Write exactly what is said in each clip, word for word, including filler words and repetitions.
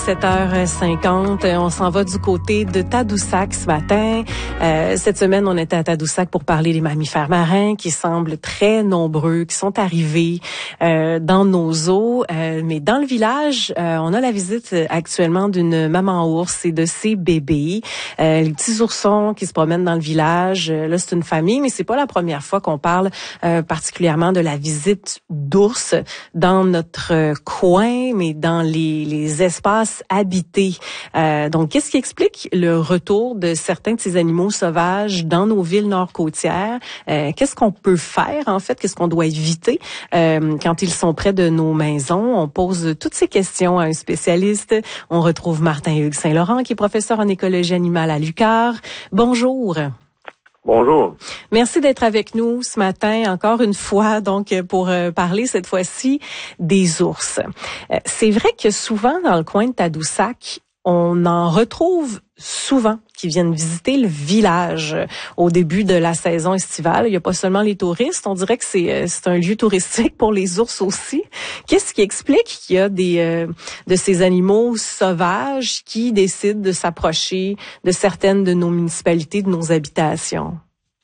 sept heures cinquante, on s'en va du côté de Tadoussac ce matin. Euh, cette semaine, on était à Tadoussac pour parler des mammifères marins qui semblent très nombreux, qui sont arrivés euh, dans nos eaux. Euh, mais dans le village, euh, on a la visite actuellement d'une maman ours et de ses bébés. Euh, les petits oursons qui se promènent dans le village. Là, c'est une famille, mais c'est pas la première fois qu'on parle euh, particulièrement de la visite d'ours dans notre coin, mais dans les, les espaces habités. Euh, donc, qu'est-ce qui explique le retour de certains de ces animaux sauvages dans nos villes nord-côtières? Euh, qu'est-ce qu'on peut faire, en fait? Qu'est-ce qu'on doit éviter euh, quand ils sont près de nos maisons? On pose toutes ces questions à un spécialiste. On retrouve Martin-Hugues Saint-Laurent, qui est professeur en écologie animale à l'U Q A R. Bonjour. Bonjour. Merci d'être avec nous ce matin, encore une fois, donc pour euh, parler cette fois-ci des ours. Euh, c'est vrai que souvent, dans le coin de Tadoussac, on en retrouve souvent qui viennent visiter le village au début de la saison estivale. Il n'y a pas seulement les touristes, on dirait que c'est c'est un lieu touristique pour les ours aussi. Qu'est-ce qui explique qu'il y a des euh, de ces animaux sauvages qui décident de s'approcher de certaines de nos municipalités, de nos habitations?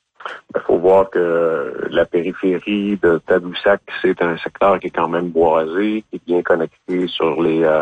Il faut voir que la périphérie de Tadoussac, c'est un secteur qui est quand même boisé, qui est bien connecté sur les euh,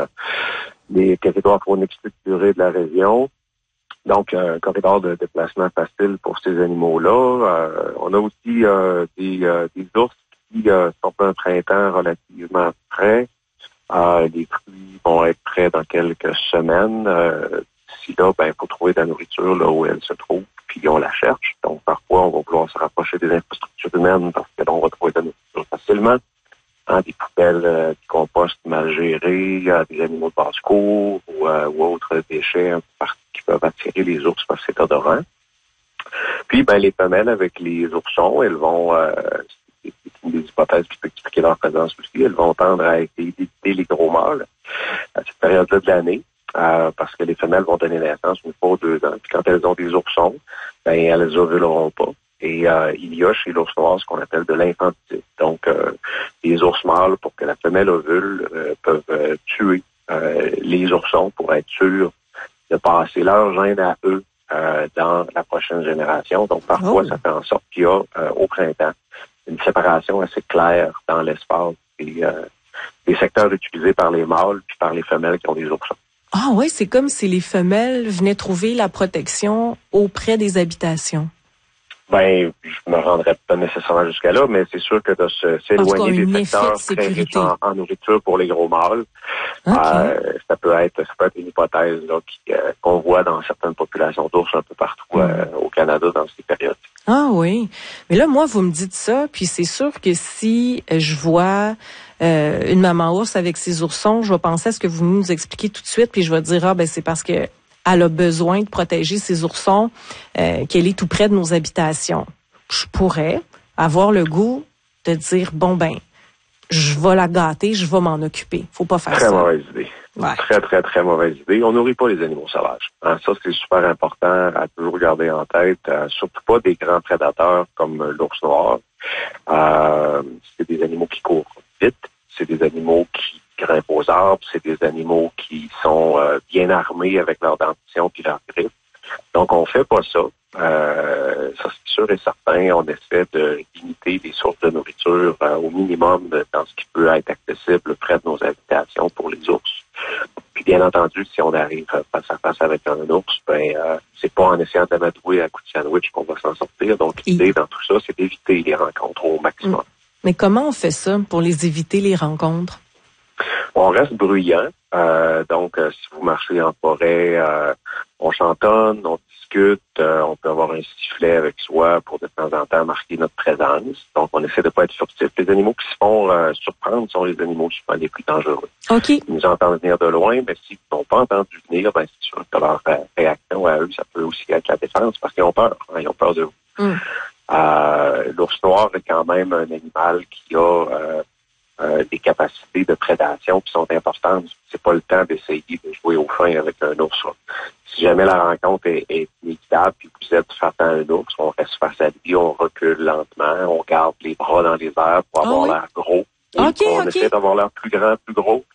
les territoires chroniques structurés de la région. Donc, un corridor de déplacement facile pour ces animaux-là. Euh, on a aussi euh, des, euh, des ours qui euh, sont un printemps relativement frais. Euh, les fruits vont être prêts dans quelques semaines. Euh, D'ici là, ben, il faut trouver de la nourriture là où elle se trouve, puis on la cherche. Donc, parfois, on va vouloir se rapprocher des infrastructures humaines parce que là, on va trouver de la nourriture facilement. Hein, des poubelles euh, de compost mal gérées, euh, des animaux de basse-cour ou, euh, ou autres déchets un peu partout qui peuvent attirer les ours parce que c'est odorant. Puis, ben, les femelles avec les oursons, elles vont, euh, c'est une des hypothèses qui peut expliquer leur présence aussi, elles vont tendre à éviter les gros mâles à cette période-là de l'année. Euh, parce que les femelles vont donner naissance une fois ou deux ans. Puis quand elles ont des oursons, ben elles ovuleront pas. Et euh, il y a chez l'ours noir ce qu'on appelle de l'infanticide. Donc, euh, les ours mâles, pour que la femelle ovule, euh, peuvent euh, tuer euh, les oursons pour être sûrs de passer leur gène à eux euh, dans la prochaine génération. Donc, parfois, oh. ça fait en sorte qu'il y a, euh, au printemps, une séparation assez claire dans l'espace des, euh, des secteurs utilisés par les mâles puis par les femelles qui ont des oursons. Ah oui, c'est comme si les femelles venaient trouver la protection auprès des habitations. Ben, je me rendrais pas nécessairement jusqu'à là, mais c'est sûr que de se, s'éloigner des secteurs très riches en, en nourriture pour les gros mâles, okay. euh, ça peut être, ça peut être une hypothèse là qui, euh, qu'on voit dans certaines populations d'ours un peu partout euh, au Canada dans ces périodes. Ah oui, mais là moi vous me dites ça, puis c'est sûr que si je vois euh, une maman ours avec ses oursons, je vais penser à ce que vous nous expliquez tout de suite, puis je vais dire ah ben c'est parce que elle a besoin de protéger ses oursons, euh, qu'elle est tout près de nos habitations. Je pourrais avoir le goût de dire, bon ben, je vais la gâter, je vais m'en occuper. Faut pas faire très ça. Très mauvaise idée. Ouais. Très, très, très mauvaise idée. On nourrit pas les animaux sauvages. Hein, ça, c'est super important à toujours garder en tête. Euh, surtout pas des grands prédateurs comme l'ours noir. Euh, c'est des animaux qui courent vite. C'est des animaux qui grimpent aux arbres, c'est des animaux qui sont euh, bien armés avec leur dentition puis leur griffes. Donc, on fait pas ça. Euh, ça, c'est sûr et certain. On essaie de limiter les sources de nourriture euh, au minimum de, dans ce qui peut être accessible près de nos habitations pour les ours. Puis, bien entendu, si on arrive face à face avec un ours, ben euh, c'est pas en essayant de l'amadouer à coup de sandwich qu'on va s'en sortir. Donc, l'idée dans tout ça, c'est d'éviter les rencontres au maximum. Mais comment on fait ça pour les éviter, les rencontres? On reste bruyant. Euh, donc, euh, si vous marchez en forêt, euh, on chantonne, on discute, euh, on peut avoir un sifflet avec soi pour de temps en temps marquer notre présence. Donc, on essaie de pas être furtif. Les animaux qui se font euh, surprendre sont les animaux souvent les plus dangereux. OK. Ils nous entendent venir de loin, mais s'ils n'ont pas entendu venir, ben c'est sûr que leur euh, réaction à eux, ça peut aussi être la défense parce qu'ils ont peur. Hein, ils ont peur de vous. Mm. Euh, l'ours noir est quand même un animal qui a euh, Euh, des capacités de prédation qui sont importantes. C'est pas le temps d'essayer de jouer au fin avec un ours. Là. Si jamais la rencontre est, est inévitable puis vous êtes face à un ours, on reste face à lui, on recule lentement, on garde les bras dans les airs pour avoir oh oui. l'air gros. Okay, on okay. essaie d'avoir l'air plus grand, plus gros.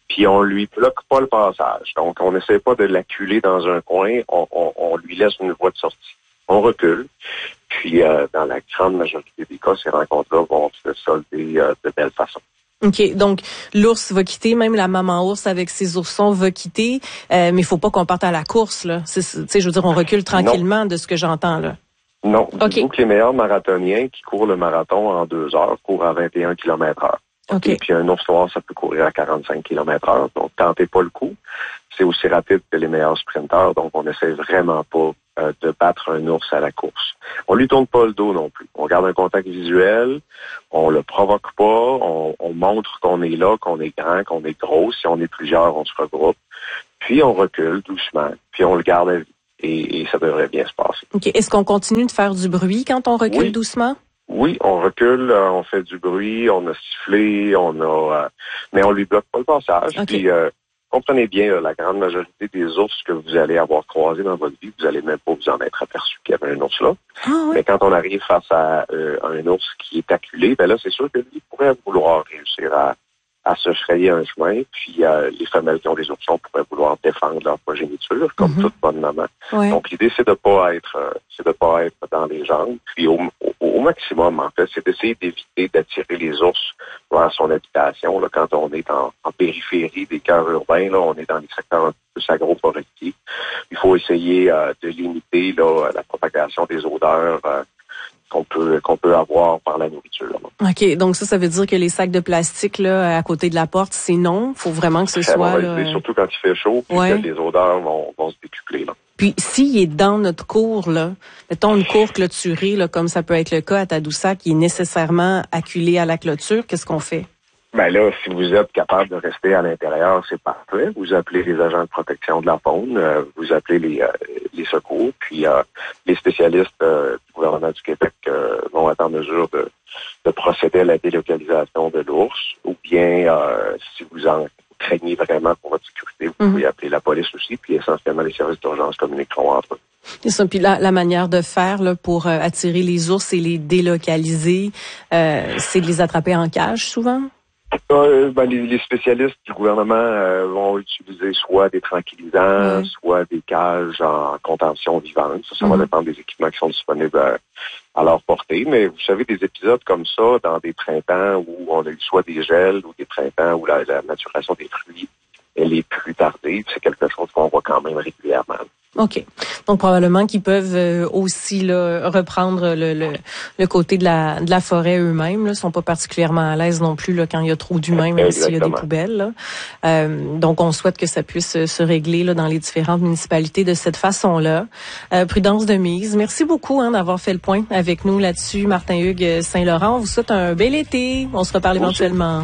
puis on lui bloque pas le passage. Donc, on n'essaie pas de l'acculer dans un coin, on, on, on lui laisse une voie de sortie. On recule, puis euh, dans la grande majorité des cas, ces rencontres-là vont se solder euh, de belle façon. OK, donc l'ours va quitter, même la maman ours avec ses oursons va quitter, euh, mais il faut pas qu'on parte à la course, là. Tu sais, je veux dire, on recule tranquillement non. de ce que j'entends, là. Non, okay. Dites-vous que les meilleurs marathoniens qui courent le marathon en deux heures courent à vingt et un kilomètres heure. Okay. Et puis un ours noir, ça peut courir à quarante-cinq kilomètres heure. Donc, tentez pas le coup. C'est aussi rapide que les meilleurs sprinteurs. Donc, on n'essaie vraiment pas euh, de battre un ours à la course. On lui tourne pas le dos non plus. On garde un contact visuel. On le provoque pas. On, on montre qu'on est là, qu'on est grand, qu'on est gros. Si on est plusieurs, on se regroupe. Puis, on recule doucement. Puis, on le garde à vie. Et, et ça devrait bien se passer. OK. Est-ce qu'on continue de faire du bruit quand on recule oui. doucement? Oui, on recule, euh, on fait du bruit, on a sifflé, on a, euh, mais on lui bloque pas le passage. Okay. Puis, euh, comprenez bien, là, la grande majorité des ours que vous allez avoir croisés dans votre vie, vous allez même pas vous en être aperçu qu'il y avait un ours là. Ah, oui. Mais quand on arrive face à euh, un ours qui est acculé, ben là, c'est sûr que lui pourrait vouloir réussir à, à se frayer un chemin. Puis, euh, les femelles qui ont des oursons pourraient vouloir défendre leur progéniture, comme mm-hmm. toute bonne maman. Ouais. Donc, l'idée, c'est de pas être, euh, c'est de pas être dans les jambes. Puis, au, au, au maximum, en fait, c'est d'essayer d'éviter d'attirer les ours vers son habitation. Là, quand on est en, en périphérie des cœurs urbains, là, on est dans les secteurs un peu plus agroforestiers. Il faut essayer euh, de limiter là, la propagation des odeurs euh, qu'on peut qu'on peut avoir par la nourriture. Là. OK, donc ça, ça veut dire que les sacs de plastique là à côté de la porte, c'est non. Faut vraiment que ce Très soit là, idée, surtout quand il fait chaud, puis ouais. que les odeurs vont, vont se décupler. Là. Puis s'il est dans notre cour, là, mettons une cour clôturée, là, comme ça peut être le cas à Tadoussac, qui est nécessairement acculé à la clôture, qu'est-ce qu'on fait? Ben là, si vous êtes capable de rester à l'intérieur, c'est parfait. Vous appelez les agents de protection de la faune, euh, vous appelez les, euh, les secours, puis euh, les spécialistes euh, du gouvernement du Québec euh, vont être en mesure de, de procéder à la délocalisation de l'ours, ou bien euh, si vous en craignez vraiment pour votre sécurité, vous mm-hmm. pouvez appeler la police aussi, puis essentiellement les services d'urgence communiqueront entre eux. C'est ça. Puis la, la manière de faire là, pour euh, attirer les ours et les délocaliser, euh, c'est de les attraper en cage souvent? Euh, ben, les, les spécialistes du gouvernement euh, vont utiliser soit des tranquillisants, oui. soit des cages en contention vivante. Ça, ça mm-hmm. va dépendre des équipements qui sont disponibles à, à leur portée. Mais vous savez, des épisodes comme ça, dans des printemps où on a eu soit des gels ou des printemps où la, la maturation des fruits elle est plus tardive, c'est quelque chose qu'on voit quand même régulièrement. OK. Donc, probablement qu'ils peuvent euh, aussi là, reprendre le, le, le côté de la, de la forêt eux-mêmes. Ils ne sont pas particulièrement à l'aise non plus là, quand il y a trop d'humains, même s'il y a des poubelles. Là. Euh, donc, on souhaite que ça puisse se régler là, dans les différentes municipalités de cette façon-là. Euh, prudence de mise. Merci beaucoup hein, d'avoir fait le point avec nous là-dessus, Martin-Hugues Saint-Laurent. On vous souhaite un bel été. On se reparle éventuellement.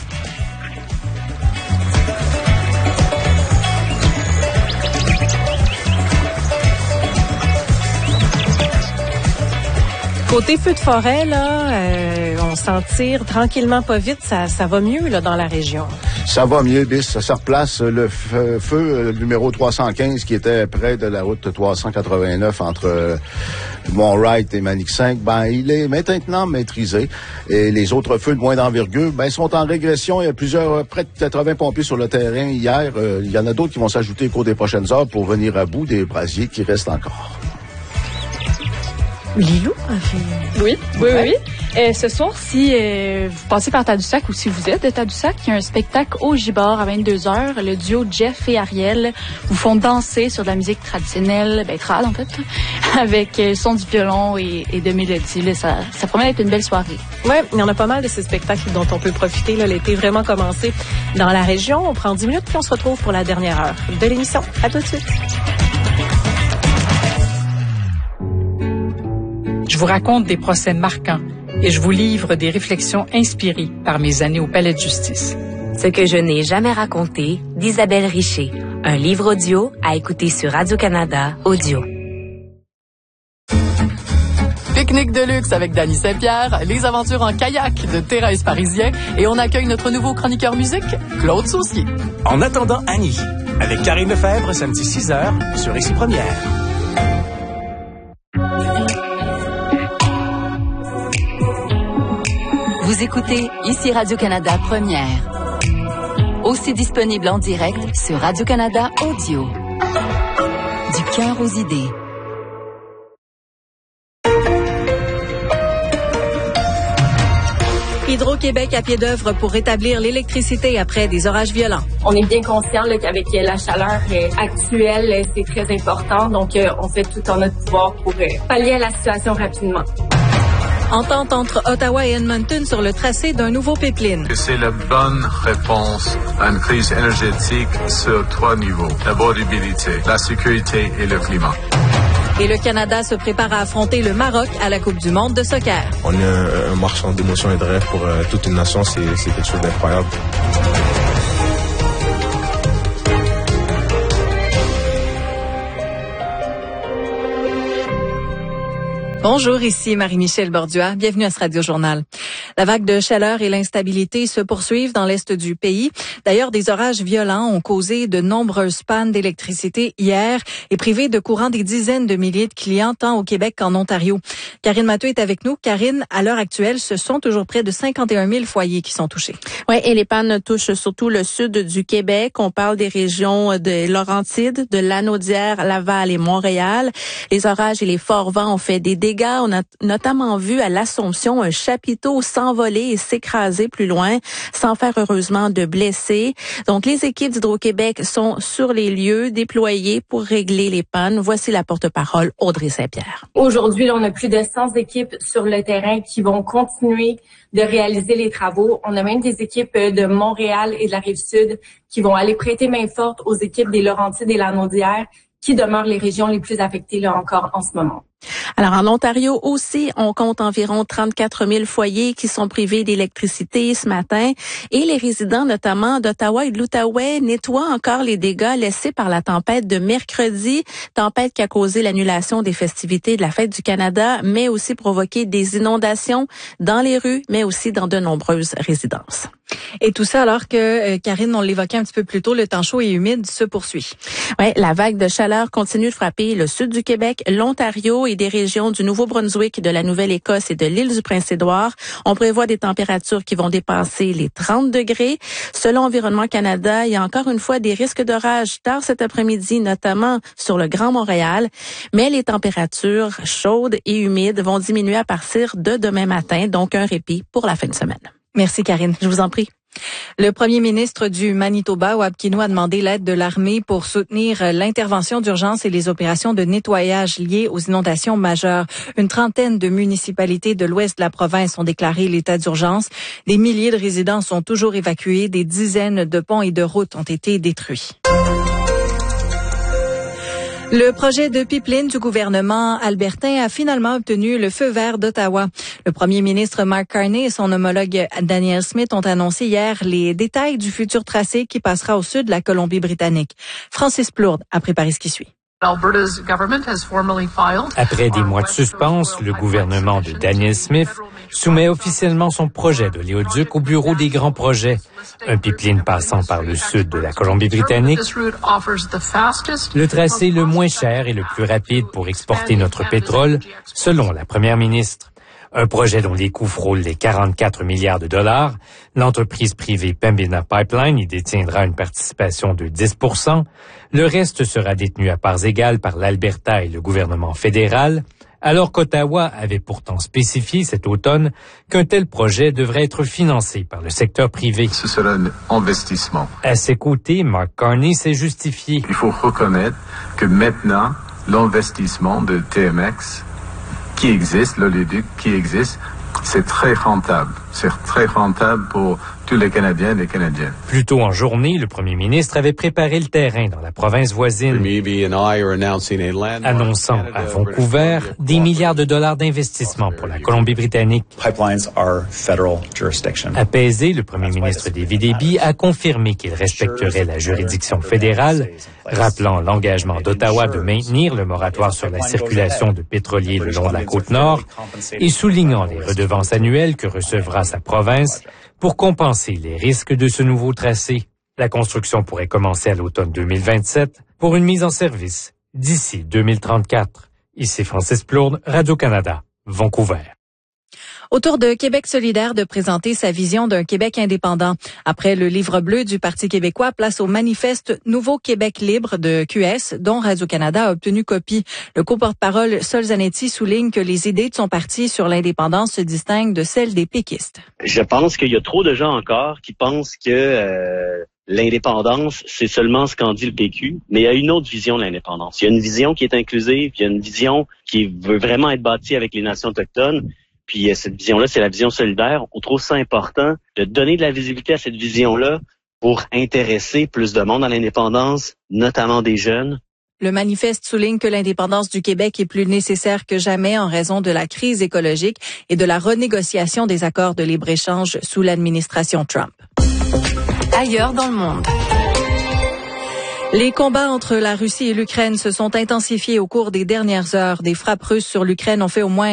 Côté feu de forêt, là, euh, on s'en tire tranquillement pas vite. Ça, ça va mieux là dans la région. Ça va mieux, bis. Ça se replace. Le feu, feu numéro trois cent quinze qui était près de la route trois cent quatre-vingt-neuf entre euh, Mont-Wright et Manic cinq, ben il est maintenant maîtrisé. Et les autres feux de moins d'envergure, ben sont en régression. Il y a plusieurs, près de quatre-vingts pompiers sur le terrain hier. Euh, il y en a d'autres qui vont s'ajouter au cours des prochaines heures pour venir à bout des brasiers qui restent encore. Lilou a fait... Oui, oui, oui. oui. Euh, ce soir, si euh, vous passez par Tadoussac ou si vous êtes de Tadoussac, il y a un spectacle au Gibard à vingt-deux heures. Le duo Jeff et Ariel vous font danser sur de la musique traditionnelle, ben trad en fait, avec euh, son du violon et, et de mélodie. Là, ça, ça promet d'être une belle soirée. Oui, il y en a pas mal de ces spectacles dont on peut profiter. Là, l'été vraiment commencé dans la région. On prend dix minutes puis on se retrouve pour la dernière heure de l'émission. À tout de suite. Je vous raconte des procès marquants et je vous livre des réflexions inspirées par mes années au Palais de justice. Ce que je n'ai jamais raconté d'Isabelle Richer. Un livre audio à écouter sur Radio-Canada Audio. Pique-nique de luxe avec Dany Saint-Pierre, les aventures en kayak de Thérèse Parisien et on accueille notre nouveau chroniqueur musique, Claude Saucier. En attendant Annie, avec Karine Lefebvre, samedi six heures sur Ici Première. Vous écoutez Ici Radio-Canada Première. Aussi disponible en direct sur Radio-Canada Audio. Du cœur aux idées. Hydro-Québec à pied d'œuvre pour rétablir l'électricité après des orages violents. On est bien conscient là, qu'avec la chaleur euh, actuelle, c'est très important. Donc, euh, on fait tout en notre pouvoir pour euh, pallier à la situation rapidement. Entente entre Ottawa et Edmonton sur le tracé d'un nouveau pipeline. C'est la bonne réponse à une crise énergétique sur trois niveaux. L'abordabilité, la sécurité et le climat. Et le Canada se prépare à affronter le Maroc à la Coupe du monde de soccer. On est un, un marchand d'émotions et de rêves pour euh, toute une nation. C'est, c'est quelque chose d'incroyable. Bonjour, ici Marie-Michel Borduas. Bienvenue à ce Radio Journal. La vague de chaleur et l'instabilité se poursuivent dans l'est du pays. D'ailleurs, des orages violents ont causé de nombreuses pannes d'électricité hier et privé de courant des dizaines de milliers de clients tant au Québec qu'en Ontario. Karine Mathieu est avec nous. Karine, à l'heure actuelle, ce sont toujours près de cinquante et un mille foyers qui sont touchés. Oui, et les pannes touchent surtout le sud du Québec. On parle des régions de Laurentides, de Lanaudière, Laval et Montréal. Les orages et les forts vents ont fait des dégâts. On a notamment vu à l'Assomption un chapiteau s'envoler et s'écraser plus loin, sans faire heureusement de blessés. Donc, les équipes d'Hydro-Québec sont sur les lieux, déployées pour régler les pannes. Voici la porte-parole Audrey Saint-Pierre. Aujourd'hui, là, on a plus de cent équipes sur le terrain qui vont continuer de réaliser les travaux. On a même des équipes de Montréal et de la Rive-Sud qui vont aller prêter main forte aux équipes des Laurentides et Lanaudière, qui demeurent les régions les plus affectées là encore en ce moment. Alors, en Ontario aussi, on compte environ trente-quatre mille foyers qui sont privés d'électricité ce matin et les résidents, notamment d'Ottawa et de l'Outaouais, nettoient encore les dégâts laissés par la tempête de mercredi, tempête qui a causé l'annulation des festivités de la Fête du Canada, mais aussi provoqué des inondations dans les rues, mais aussi dans de nombreuses résidences. Et tout ça alors que, euh, Karine, on l'évoquait un petit peu plus tôt, le temps chaud et humide se poursuit. Oui, la vague de chaleur continue de frapper le sud du Québec, l'Ontario et des régions du Nouveau-Brunswick, de la Nouvelle-Écosse et de l'île du Prince-Édouard. On prévoit des températures qui vont dépasser les trente degrés. Selon Environnement Canada, il y a encore une fois des risques d'orage tard cet après-midi, notamment sur le Grand Montréal. Mais les températures chaudes et humides vont diminuer à partir de demain matin, donc un répit pour la fin de semaine. Merci, Karine. Je vous en prie. Le premier ministre du Manitoba, Wab Kinew, a demandé l'aide de l'armée pour soutenir l'intervention d'urgence et les opérations de nettoyage liées aux inondations majeures. Une trentaine de municipalités de l'ouest de la province ont déclaré l'état d'urgence. Des milliers de résidents sont toujours évacués. Des dizaines de ponts et de routes ont été détruits. Le projet de pipeline du gouvernement albertain a finalement obtenu le feu vert d'Ottawa. Le premier ministre Mark Carney et son homologue Danielle Smith ont annoncé hier les détails du futur tracé qui passera au sud de la Colombie-Britannique. Francis Plourde a préparé ce qui suit. Après des mois de suspense, le gouvernement de Danielle Smith soumet officiellement son projet d'oléoduc au bureau des grands projets. Un pipeline passant par le sud de la Colombie-Britannique, le tracé le moins cher et le plus rapide pour exporter notre pétrole, selon la première ministre. Un projet dont les coûts frôlent les quarante-quatre milliards de dollars. L'entreprise privée Pembina Pipeline y détiendra une participation de dix pour cent. Le reste sera détenu à parts égales par l'Alberta et le gouvernement fédéral, alors qu'Ottawa avait pourtant spécifié cet automne qu'un tel projet devrait être financé par le secteur privé. Ce sera un investissement. À ses côtés, Mark Carney s'est justifié. Il faut reconnaître que maintenant, l'investissement de T M X qui existe, l'oléoduc qui existe, c'est très rentable. C'est très rentable pour tous les Canadiens et les Canadiennes. Plus tôt en journée, le premier ministre avait préparé le terrain dans la province voisine, annonçant à Vancouver des milliards de dollars d'investissement pour la Colombie-Britannique. Apaisé, le premier ministre David Eby a confirmé qu'il respecterait la juridiction fédérale, rappelant l'engagement d'Ottawa de maintenir le moratoire sur la circulation de pétroliers le long de la Côte-Nord et soulignant les redevances annuelles que recevra sa province pour compenser les risques de ce nouveau tracé. La construction pourrait commencer à l'automne deux mille vingt-sept pour une mise en service d'ici deux mille trente-quatre. Ici Francis Plourde, Radio-Canada, Vancouver. Au tour de Québec solidaire de présenter sa vision d'un Québec indépendant. Après le livre bleu du Parti québécois, place au manifeste Nouveau Québec libre de Q S, dont Radio-Canada a obtenu copie. Le co-porte-parole Sol Zanetti souligne que les idées de son parti sur l'indépendance se distinguent de celles des péquistes. Je pense qu'il y a trop de gens encore qui pensent que euh, l'indépendance, c'est seulement ce qu'en dit le P Q, mais il y a une autre vision de l'indépendance. Il y a une vision qui est inclusive, il y a une vision qui veut vraiment être bâtie avec les nations autochtones. Puis cette vision-là, c'est la vision solidaire. On trouve ça important de donner de la visibilité à cette vision-là pour intéresser plus de monde à l'indépendance, notamment des jeunes. Le manifeste souligne que l'indépendance du Québec est plus nécessaire que jamais en raison de la crise écologique et de la renégociation des accords de libre-échange sous l'administration Trump. Ailleurs dans le monde. Les combats entre la Russie et l'Ukraine se sont intensifiés au cours des dernières heures. Des frappes russes sur l'Ukraine ont fait au moins